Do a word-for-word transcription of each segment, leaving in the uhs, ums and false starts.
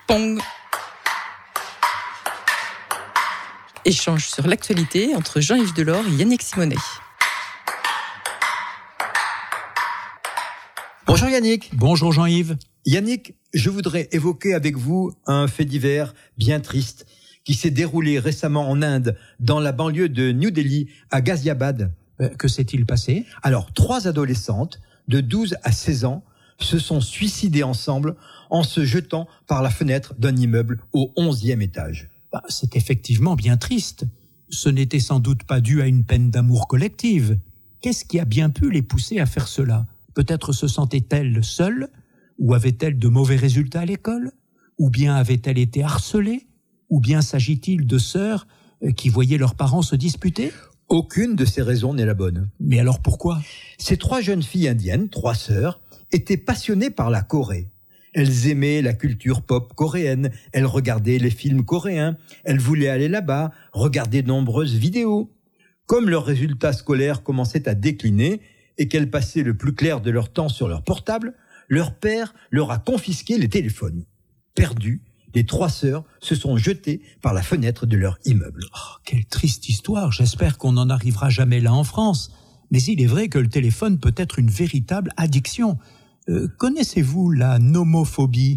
Ping-pong. Échange sur l'actualité entre Jean-Yves Delors et Yannick Simonet. Bonjour Yannick. Bonjour Jean-Yves. Yannick, je voudrais évoquer avec vous un fait divers bien triste qui s'est déroulé récemment en Inde, dans la banlieue de New Delhi, à Ghaziabad. Euh, que s'est-il passé ? Alors, trois adolescentes de douze à seize ans se sont suicidées ensemble en se jetant par la fenêtre d'un immeuble au onzième étage. Bah, c'est effectivement bien triste. Ce n'était sans doute pas dû à une peine d'amour collective. Qu'est-ce qui a bien pu les pousser à faire cela ? Peut-être se sentaient-elles seules ? Ou avaient-elles de mauvais résultats à l'école ? Ou bien avaient-elles été harcelées ? Ou bien s'agit-il de sœurs qui voyaient leurs parents se disputer ? Aucune de ces raisons n'est la bonne. Mais alors pourquoi ? Ces trois jeunes filles indiennes, trois sœurs, étaient passionnées par la Corée. Elles aimaient la culture pop coréenne, elles regardaient les films coréens, elles voulaient aller là-bas, regarder de nombreuses vidéos. Comme leurs résultats scolaires commençaient à décliner et qu'elles passaient le plus clair de leur temps sur leur portable, leur père leur a confisqué les téléphones. Perdues, les trois sœurs se sont jetées par la fenêtre de leur immeuble. Oh, quelle triste histoire. J'espère qu'on n'en arrivera jamais là en France. Mais il est vrai que le téléphone peut être une véritable addiction. Euh, connaissez-vous la nomophobie ?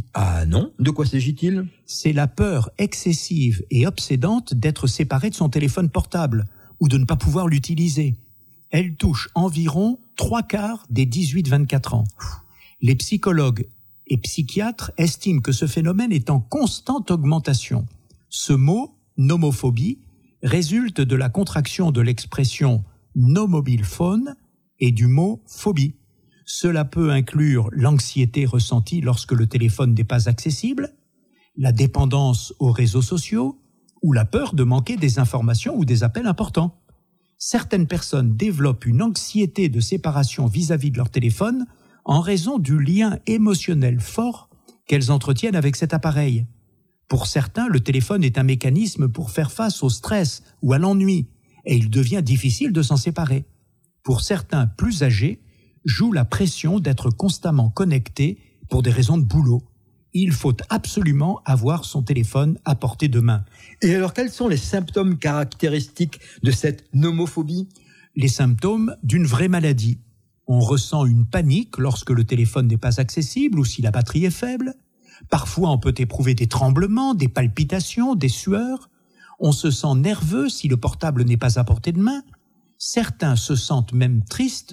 Ah non ? De quoi s'agit-il ? C'est la peur excessive et obsédante d'être séparé de son téléphone portable ou de ne pas pouvoir l'utiliser. Elle touche environ trois quarts des dix-huit vingt-quatre ans. Les psychologues et psychiatres estiment que ce phénomène est en constante augmentation. Ce mot, nomophobie, résulte de la contraction de l'expression no mobile phone et du mot phobie. Cela peut inclure l'anxiété ressentie lorsque le téléphone n'est pas accessible, la dépendance aux réseaux sociaux ou la peur de manquer des informations ou des appels importants. Certaines personnes développent une anxiété de séparation vis-à-vis de leur téléphone en raison du lien émotionnel fort qu'elles entretiennent avec cet appareil. Pour certains, le téléphone est un mécanisme pour faire face au stress ou à l'ennui, et il devient difficile de s'en séparer. Pour certains plus âgés, joue la pression d'être constamment connecté pour des raisons de boulot. Il faut absolument avoir son téléphone à portée de main. Et alors, quels sont les symptômes caractéristiques de cette nomophobie ? Les symptômes d'une vraie maladie. On ressent une panique lorsque le téléphone n'est pas accessible ou si la batterie est faible. Parfois, on peut éprouver des tremblements, des palpitations, des sueurs. On se sent nerveux si le portable n'est pas à portée de main. Certains se sentent même tristes